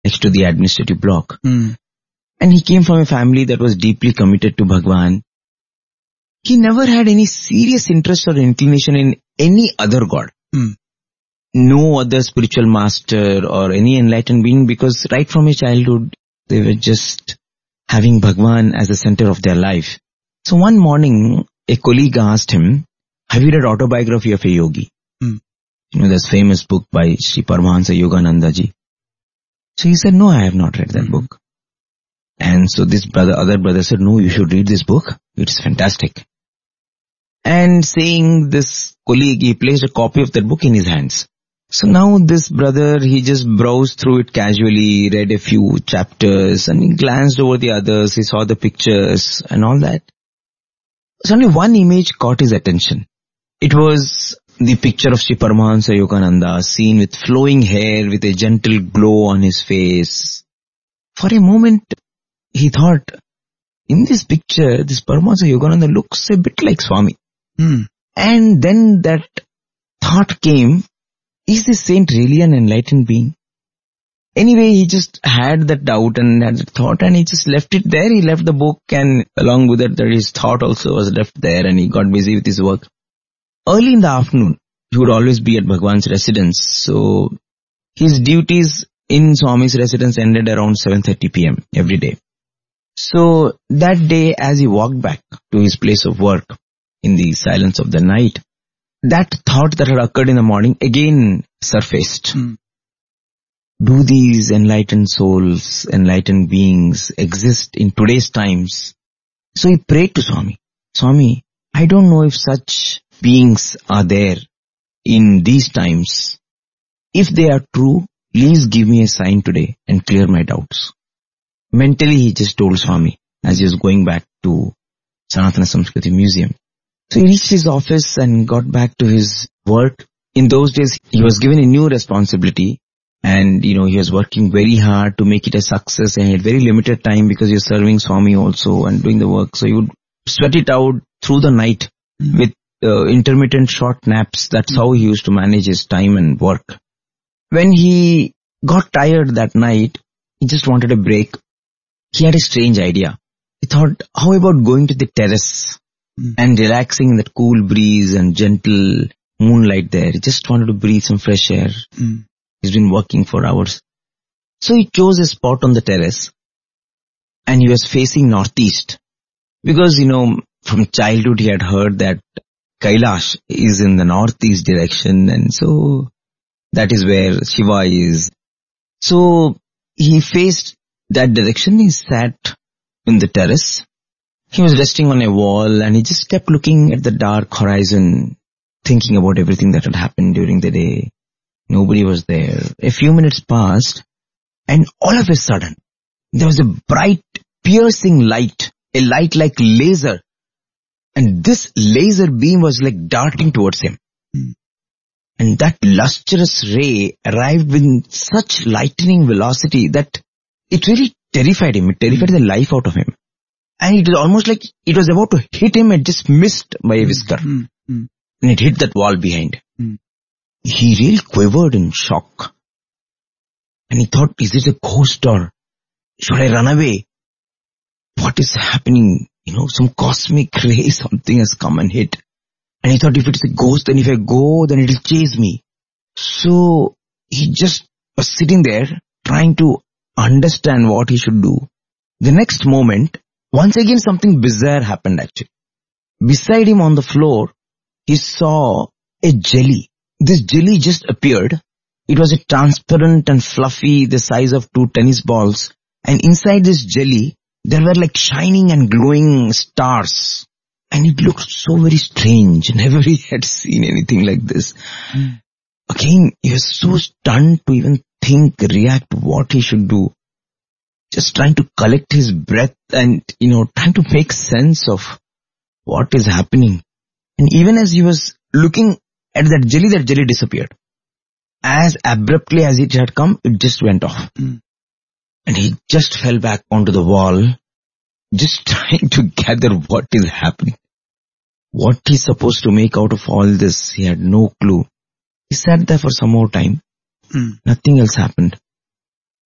next to the administrative block. Mm. And he came from a family that was deeply committed to Bhagwan. He never had any serious interest or inclination in any other god. Mm. No other spiritual master or any enlightened being, because right from his childhood, they were just having Bhagwan as the center of their life. So one morning, a colleague asked him, have you read Autobiography of a Yogi? Mm. You know, this famous book by Sri Paramahansa Yogananda ji. So he said, no, I have not read that book. And so this other brother said, no, you should read this book. It's fantastic. And saying this colleague, he placed a copy of that book in his hands. So now this brother, he just browsed through it casually, read a few chapters, and he glanced over the others, he saw the pictures and all that. Suddenly one image caught his attention. It was the picture of Sri Paramahansa Yogananda, seen with flowing hair, with a gentle glow on his face. For a moment, he thought, in this picture, this Paramahansa Yogananda looks a bit like Swami. Mm. And then that thought came, is this saint really an enlightened being? Anyway, he just had that doubt and had that thought, and he just left it there. He left the book, and along with it, his thought also was left there, and he got busy with his work. Early in the afternoon, he would always be at Bhagwan's residence. So his duties in Swami's residence ended around 7:30 p.m. every day. So that day, as he walked back to his place of work in the silence of the night, that thought that had occurred in the morning again surfaced. Mm. Do these enlightened souls, enlightened beings exist in today's times? So he prayed to Swami. Swami, I don't know if such beings are there in these times. If they are true, please give me a sign today and clear my doubts. Mentally, he just told Swami as he was going back to Sanatana Samskriti Museum. So he reached his office and got back to his work. In those days, he was given a new responsibility, and he was working very hard to make it a success, and he had very limited time because he was serving Swami also and doing the work. So he would sweat it out through the night with intermittent short naps. That's how he used to manage his time and work. When he got tired that night, he just wanted a break. He had a strange idea. He thought, how about going to the terrace and relaxing in that cool breeze and gentle moonlight there. He just wanted to breathe some fresh air. He's been working for hours. So he chose a spot on the terrace, and he was facing northeast. Because, from childhood he had heard that Kailash is in the northeast direction, and so that is where Shiva is. So he faced that direction. He sat in the terrace. He was resting on a wall, and he just kept looking at the dark horizon, thinking about everything that had happened during the day. Nobody was there. A few minutes passed, and all of a sudden, there was a bright, piercing light, a light like laser. And this laser beam was like darting towards him. And that lustrous ray arrived with such lightning velocity that it really terrified him. It terrified the life out of him. And it was almost like it was about to hit him and just missed by a whisker. And it hit that wall behind. He really quivered in shock. And he thought, is it a ghost or should I run away? What is happening? Some cosmic ray, something has come and hit. And he thought, if it's a ghost, then if I go, then it will chase me. So he just was sitting there trying to understand what he should do. The next moment, once again something bizarre happened actually. Beside him on the floor, he saw a jelly. This jelly just appeared. It was a transparent and fluffy, the size of 2 tennis balls. And inside this jelly, there were like shining and glowing stars. And it looked so very strange. Never he had seen anything like this. Again, he was so stunned to even think, react, what he should do. Just trying to collect his breath and, trying to make sense of what is happening. And even as he was looking at that jelly disappeared. As abruptly as it had come, it just went off. And he just fell back onto the wall, just trying to gather what is happening. What he's supposed to make out of all this, he had no clue. He sat there for some more time. Nothing else happened.